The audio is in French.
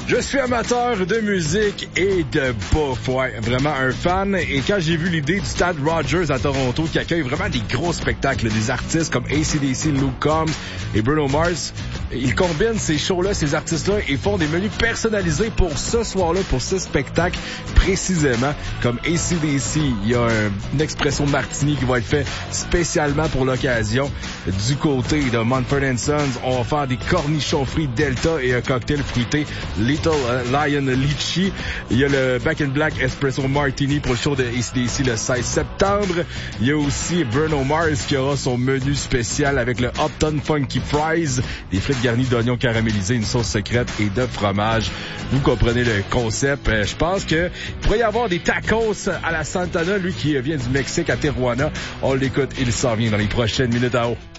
Je suis amateur de musique et de bouffe, ouais, vraiment un fan. Et quand j'ai vu l'idée du Stade Rogers à Toronto qui accueille vraiment des gros spectacles, des artistes comme AC/DC, Luke Combs et Bruno Mars, ils combinent ces shows-là, ces artistes-là et font des menus personnalisés pour ce soir-là, pour ce spectacle précisément. Comme AC/DC, il y a un espresso martini qui va être fait spécialement pour l'occasion. Du côté de Mumford & Sons, on va faire des cornichons frits Delta et un cocktail fruité Little Lion Lychee. Il y a le Back in Black Espresso Martini pour le show de AC/DC le 16 septembre. Il y a aussi Bruno Mars qui aura son menu spécial avec le Upton Funky Fries, des frites garnies d'oignons caramélisés, une sauce secrète et de fromage. Vous comprenez le concept. Je pense que il pourrait y avoir des tacos à la Santana, lui qui vient du Mexique à Tijuana. On l'écoute, il s'en vient dans les prochaines minutes à haut.